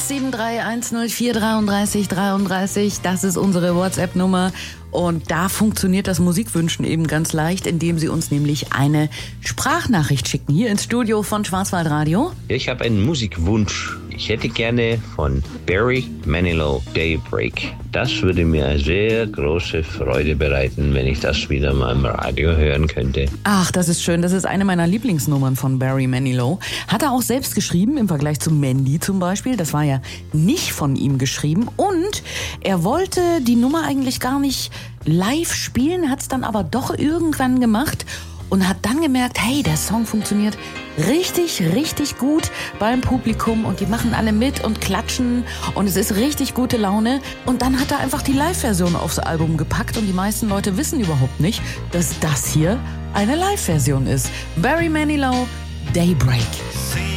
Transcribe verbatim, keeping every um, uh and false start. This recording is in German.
eins sieben drei eins null vier drei drei drei. Das ist unsere WhatsApp-Nummer. Und da funktioniert das Musikwünschen eben ganz leicht, indem Sie uns nämlich eine Sprachnachricht schicken. Hier ins Studio von Schwarzwaldradio. Ich habe einen Musikwunsch. Ich hätte gerne von Barry Manilow Daybreak. Das würde mir eine sehr große Freude bereiten, wenn ich das wieder mal im Radio hören könnte. Ach, das ist schön. Das ist eine meiner Lieblingsnummern von Barry Manilow. Hat er auch selbst geschrieben, im Vergleich zu Mandy zum Beispiel. Das war ja nicht von ihm geschrieben. Und er wollte die Nummer eigentlich gar nicht live spielen, hat es dann aber doch irgendwann gemacht und hat dann gemerkt, hey, der Song funktioniert richtig, richtig gut beim Publikum und die machen alle mit und klatschen und es ist richtig gute Laune. Und dann hat er einfach die Live-Version aufs Album gepackt und die meisten Leute wissen überhaupt nicht, dass das hier eine Live-Version ist. Barry Manilow, Daybreak.